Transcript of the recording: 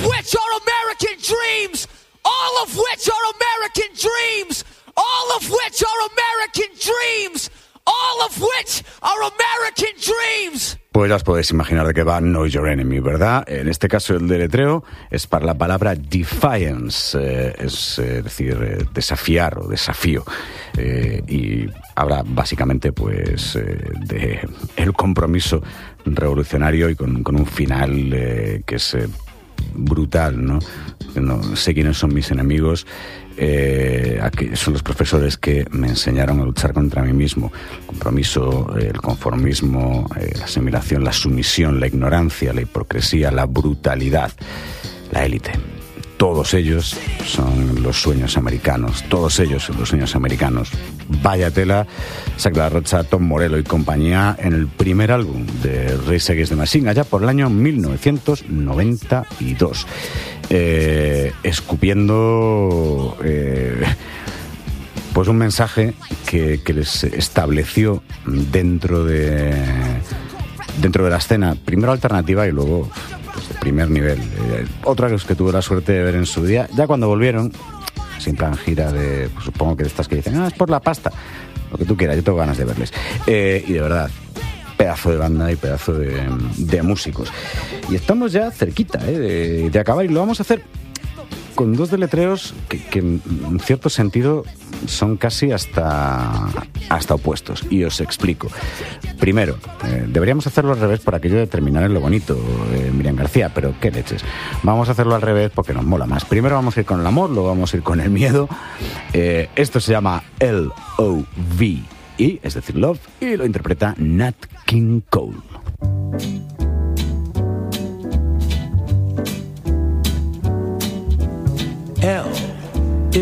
which are American dreams. All of which are American dreams. All of which are American dreams. All of which are American dreams. Pues ya os podéis imaginar de qué va Know Your Enemy, ¿verdad? En este caso el deletreo es para la palabra defiance, es decir, desafiar o desafío. Y habla básicamente pues de el compromiso revolucionario y con un final que es brutal, ¿no? No sé quiénes son mis enemigos. Aquí son los profesores que me enseñaron a luchar contra mí mismo. El compromiso, el conformismo, la asimilación, la sumisión, la ignorancia, la hipocresía, la brutalidad, la élite. Todos ellos son los sueños americanos. Todos ellos son los sueños americanos. Vaya tela, Isaac de la Rocha, Tom Morello y compañía en el primer álbum de Rage Against the Machine, allá por el año 1992. Escupiendo pues un mensaje que les estableció dentro de la escena, primero alternativa y luego pues, de primer nivel. Otra que tuve la suerte de ver en su día, ya cuando volvieron, sin plan gira de, pues, supongo que de estas que dicen, es por la pasta, lo que tú quieras, yo tengo ganas de verles. Y de verdad, pedazo de banda y pedazo de músicos. Y estamos ya cerquita de acabar, y lo vamos a hacer con dos deletreos que en cierto sentido son casi hasta opuestos. Y os explico. Primero, deberíamos hacerlo al revés por aquello de terminar en lo bonito, Miriam García, pero qué leches. Vamos a hacerlo al revés porque nos mola más. Primero vamos a ir con el amor, luego vamos a ir con el miedo. Esto se llama L-O-V-E, es decir, Love, y lo interpreta Nat King Cole.